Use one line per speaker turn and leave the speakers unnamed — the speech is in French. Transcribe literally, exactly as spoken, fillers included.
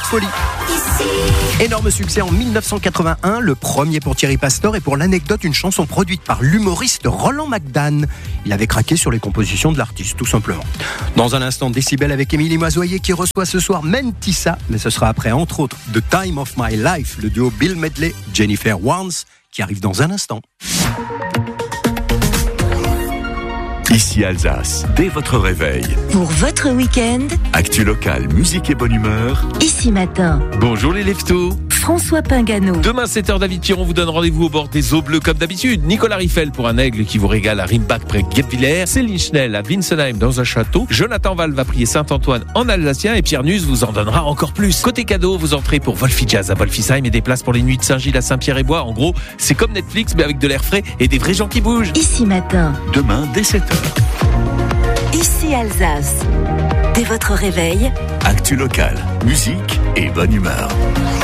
toute folie. Énorme succès en dix-neuf cent quatre-vingt-un, le premier pour Thierry Pastor et pour l'anecdote, une chanson produite par l'humoriste Roland McDan. Il avait craqué sur les compositions de l'artiste, tout simplement. Dans un instant, Décibel avec Émilie Mazoyer qui reçoit ce soir Mentissa, mais ce sera après, entre autres, The Time of My Life, le duo Bill Medley, Jennifer Warnes, qui arrive dans un instant.
Ici Alsace, dès votre réveil.
Pour votre week-end,
Actu locale, musique et bonne humeur.
Ici Matin.
Bonjour les leftos.
François Pingano.
Demain sept heures, David Piron vous donne rendez-vous au bord des eaux bleues comme d'habitude. Nicolas Riffel pour un aigle qui vous régale à Rimbach près Guebwiller. Céline Schnell à Winsenheim dans un château. Jonathan Val va prier Saint-Antoine en alsacien et Pierre Nuss vous en donnera encore plus. Côté cadeau, vous entrez pour Wolfie Jazz à Wolfisheim et des places pour les nuits de Saint-Gilles à Saint-Pierre-et-Bois. En gros, c'est comme Netflix mais avec de l'air frais et des vrais gens qui bougent.
Ici Matin.
Demain dès sept heures.
Ici Alsace. Dès votre réveil,
Actu locale, musique et bonne humeur.